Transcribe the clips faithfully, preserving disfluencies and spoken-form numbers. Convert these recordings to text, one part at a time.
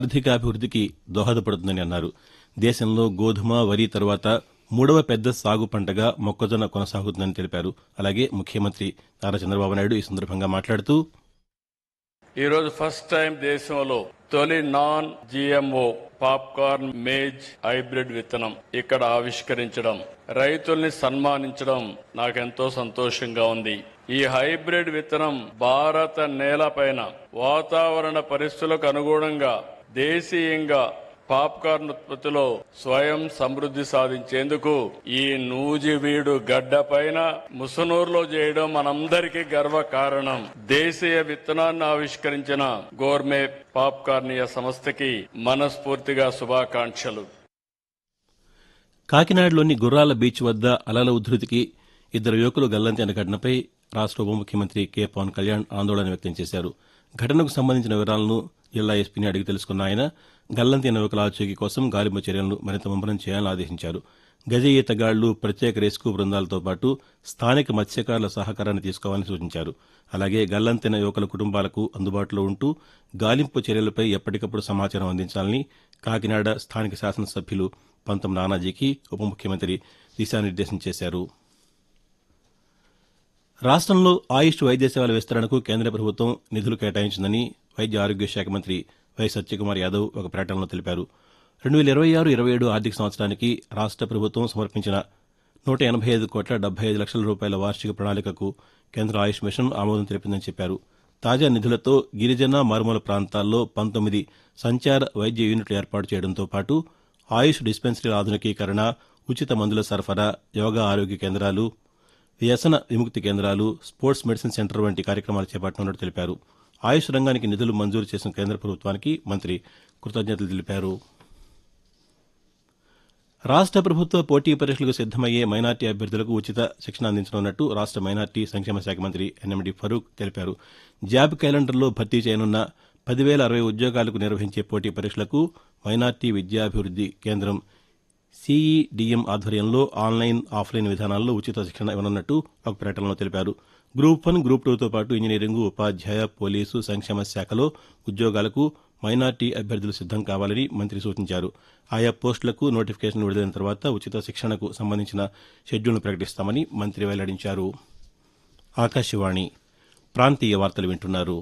ఆర్థికాభివృద్ధికి దోహదపడుతుందని అన్నారు. దేశంలో గోధుమ, వరి తర్వాత మూడవ పెద్ద సాగు పంటగా మొక్కజొన్న కొనసాగుతుందని తెలిపారు. అలాగే ముఖ్యమంత్రి నారా చంద్రబాబు నాయుడు ఈ సందర్భంగా మాట్లాడుతూ ఈ రోజు ఫస్ట్ టైం దేశంలో తొలి non GMO popcorn maze hybrid విత్తనం ఇక్కడ ఆవిష్కరించడం, రైతుల్ని సన్మానించడం నాకెంతో సంతోషంగా ఉంది. ఈ హైబ్రిడ్ విత్తనం భారత నేలపైన వాతావరణ పరిస్థితులకు అనుగుణంగా దేశీయంగా పాప్కార్న్ ఉత్పత్తిలో స్వయం సమృద్ధి సాధించేందుకు ఈ నూజివీడు గడ్డ పైన ముసునూరులో చేయడం మనందరికీ గర్వ కారణం. దేశీయ విత్తనాన్ని ఆవిష్కరించిన గోర్మే పాప్కార్నియా సంస్థకి మనస్ఫూర్తిగా శుభాకాంక్షలు. కాకినాడలోని గుర్రాల బీచ్ వద్ద అలల ఉధృతికి ఇద్దరు యువకులు గల్లంతైన ఘటనపై రాష్ట ఉప ముఖ్యమంత్రి కె పవన్ కళ్యాణ్ ఆందోళన వ్యక్తం చేశారు. ఘటనకు సంబంధించిన వివరాలను జిల్లా ఎస్పీని అడిగి తెలుసుకున్న ఆయన గల్లంతైన యువకుల ఆచూకీ కోసం గాలింపు చర్యలను మరింత ముమ్మరం చేయాలని ఆదేశించారు. గజ ఈతగాళ్లు, ప్రత్యేక రెస్క్యూ బృందాలతో పాటు స్థానిక మత్స్యకారుల సహకారాన్ని తీసుకోవాలని సూచించారు. అలాగే గల్లంతైన యువకుల కుటుంబాలకు అందుబాటులో ఉంటూ గాలింపు చర్యలపై ఎప్పటికప్పుడు సమాచారం అందించాలని కాకినాడ స్థానిక శాసనసభ్యులు పంతం నానాజీకి ఉప ముఖ్యమంత్రి దిశానిర్దేశం చేశారు. రాష్టంలో ఆయుష్ వైద్య సేవల విస్తరణకు కేంద్ర ప్రభుత్వం నిధులు కేటాయించిందని వైద్య ఆరోగ్య శాఖ మంత్రి వై సత్యకుమార్ యాదవ్ ఒక ప్రకటనలో తెలిపారు. రెండు వేల ఇరవై ఆరు ఇరవై ఏడు ఆర్థిక సంవత్సరానికి రాష్ట ప్రభుత్వం సమర్పించిన నూట ఎనభై ఐదు కోట్ల డెబ్బై ఐదు లక్షల రూపాయల వార్షిక ప్రణాళికకు కేంద్ర ఆయుష్ మిషన్ ఆమోదం తెలిపిందని చెప్పారు. తాజా నిధులతో గిరిజన, మారుమూల ప్రాంతాల్లో పంతొమ్మిది సంచార వైద్య యూనిట్లు ఏర్పాటు చేయడంతో పాటు ఆయుష్ డిస్పెన్సరీల ఆధునికీకరణ, ఉచిత మందుల సరఫరా, యోగా ఆరోగ్య కేంద్రాలు, వ్యసన విముక్తి కేంద్రాలు, స్పోర్ట్స్ మెడిసిన్ సెంటర్ వంటి కార్యక్రమాలు చేపట్టనున్నట్టు తెలిపారు. ఆయుష్ రంగానికి నిధులు మంజూరు చేసిన కేంద్ర ప్రభుత్వానికి మంత్రి కృతజ్ఞతలు తెలిపారు. రాష్ట ప్రభుత్వ పోటీ పరీక్షలకు సిద్దమయ్యే మైనార్టీ అభ్యర్థులకు ఉచిత శిక్షణ అందించనున్నట్టు రాష్ట మైనార్టీ సంక్షేమ శాఖ మంత్రి ఎన్ఎండి ఫరూక్ తెలిపారు. జాబ్ క్యాలెండర్లో భర్తీ చేయనున్న పదివేల అరవై ఉద్యోగాలకు నిర్వహించే పోటీ పరీక్షలకు మైనార్టీ విద్యాభివృద్ది కేంద్రం సీఈడీఎం ఆధ్వర్యంలో ఆన్లైన్, ఆఫ్లైన్ విధానాల్లో ఉచిత శిక్షణ ఇవ్వనున్నట్టు ఒక ప్రకటనలో తెలిపారు. గ్రూప్ వన్, గ్రూప్ టూతో పాటు ఇంజనీరింగ్, ఉపాధ్యాయ, పోలీసు, సంక్షేమ శాఖలో ఉద్యోగాలకు మైనార్టీ అభ్యర్థులు సిద్దం కావాలని మంత్రి సూచించారు. ఆయా పోస్టులకు నోటిఫికేషన్ విడుదలైన తర్వాత ఉచిత శిక్షణకు సంబంధించిన షెడ్యూల్ను ప్రకటిస్తామని మంత్రి వెల్లడించారు. ఆకాశవాణి ప్రాంతీయ వార్తలు వింటున్నారు.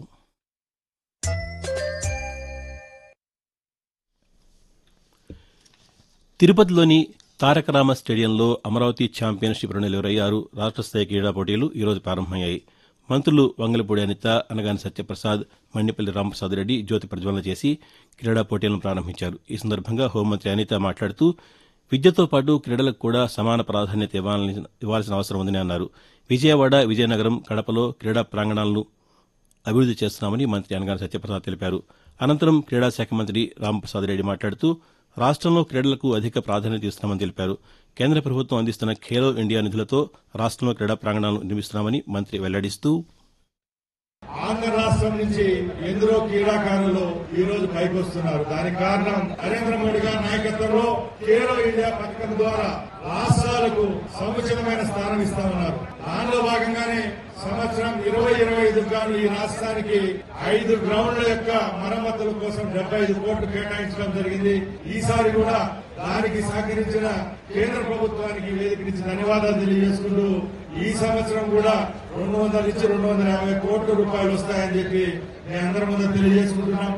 తిరుపతిలోని తారకరామ స్టేడియంలో అమరావతి ఛాంపియన్షిప్ రెండు వేల ఇరవై ఆరు రాష్ట స్థాయి క్రీడా పోటీలు ఈరోజు ప్రారంభమయ్యాయి. మంత్రులు వంగలపూడి అనిత, అనగాని సత్యప్రసాద్, మన్నిపల్లి రాంప్రసాద్ రెడ్డి జ్యోతి ప్రజ్వలన చేసి క్రీడా పోటీలను ప్రారంభించారు. ఈ సందర్భంగా హోంమంత్రి అనిత మాట్లాడుతూ విద్యతో పాటు క్రీడలకు కూడా సమాన ప్రాధాన్యత ఇవ్వాల్సిన అవసరం ఉందని అన్నారు. విజయవాడ, విజయనగరం, కడపలో క్రీడా ప్రాంగణాలను అభివృద్ది చేస్తున్నామని మంత్రి అనగాని సత్యప్రసాద్ తెలిపారు. అనంతరం క్రీడాశాఖ మంత్రి రాంప్రసాద్ రెడ్డి మాట్లాడుతూ రాష్టంలో క్రీడలకు అధిక ప్రాధాన్యత ఇస్తున్నామని తెలిపారు. కేంద్ర ప్రభుత్వం అందిస్తున్న ఖేలో ఇండియా నిధులతో రాష్టంలో క్రీడా ప్రాంగణాలను నిర్మిస్తున్నామని మంత్రి వెల్లడిస్తూ ఆంధ్ర రాష్ట్రం నుంచి ఎందరో క్రీడాకారులు ఈ రోజు పైకొస్తున్నారు. దానికి కారణం నరేంద్ర మోడీ గారి నాయకత్వంలో ఖేలో ఇండియా పథకం ద్వారా రాష్ట్రాలకు సముచితమైన స్థానం ఇస్తామన్నారు. దానిలో భాగంగానే సంవత్సరం ఇరవై ఇరవై ఐదు గాను ఈ రాష్ట్రానికి ఐదు గ్రౌండ్ల యొక్క మరమ్మతుల కోసం డెబ్బై ఐదు కోట్లు కేటాయించడం జరిగింది. ఈసారి కూడా దానికి సహకరించిన కేంద్ర ప్రభుత్వానికి వేదిక నుంచి ధన్యవాదాలు తెలియజేసుకుంటూ ఈ సంవత్సరం కూడా రెండు వందల నుంచి రెండు వందల యాభై కోట్ల రూపాయలు వస్తాయని చెప్పి నేను అందరి ముందు తెలియజేసుకుంటున్నాం.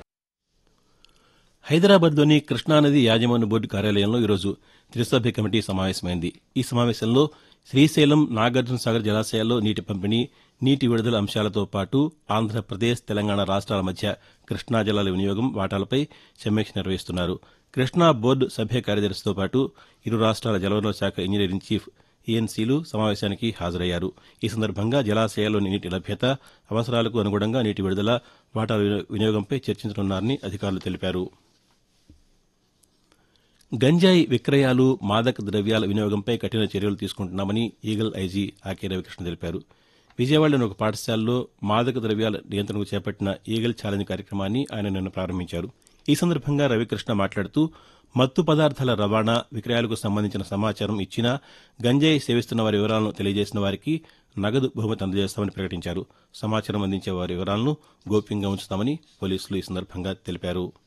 హైదరాబాద్లోని కృష్ణానది యాజమాన్య బోర్డు కార్యాలయంలో ఈరోజు త్రిసభ్య కమిటీ సమావేశమైంది. ఈ సమావేశంలో శ్రీశైలం, నాగార్జున సాగర్ జలాశయాల్లో నీటి పంపిణీ, నీటి విడుదల అంశాలతో పాటు ఆంధ్రప్రదేశ్, తెలంగాణ రాష్ట్రాల మధ్య కృష్ణా జలాల వినియోగం వాటాలపై సమీక్ష నిర్వహిస్తున్నారు. కృష్ణా బోర్డు సభ్య కార్యదర్శితో పాటు ఇరు రాష్ట్రాల జలవనరుల శాఖ ఇంజనీరింగ్ చీఫ్ ఈఎన్సీలు సమావేశానికి హాజరయ్యారు. ఈ సందర్భంగా జలాశయాల్లోని నీటి లభ్యత, అవసరాలకు అనుగుణంగా నీటి విడుదల, వాటాల వినియోగంపై చర్చించనున్నారని అధికారులు తెలిపారు. గంజాయి విక్రయాలు, మాదక ద్రవ్యాల వినియోగంపై కఠిన చర్యలు తీసుకుంటున్నామని ఈగల్ ఐజీ ఆకే రవికృష్ణ తెలిపారు. విజయవాడలోని ఒక పాఠశాలలో మాదక ద్రవ్యాల నియంత్రణకు చేపట్టిన ఈగల్ ఛాలెంజ్ కార్యక్రమాన్ని ఆయన నిన్న ప్రారంభించారు. ఈ సందర్భంగా రవికృష్ణ మాట్లాడుతూ మత్తు పదార్థాల రవాణా, విక్రయాలకు సంబంధించిన సమాచారం ఇచ్చినా గంజాయి సేవిస్తున్న వారి వివరాలను తెలియజేసిన వారికి నగదు బహుమతి అందజేస్తామని ప్రకటించారు. సమాచారం అందించే వారి వివరాలను గోప్యంగా ఉంచుతామని పోలీసులు ఈ సందర్భంగా తెలిపారు.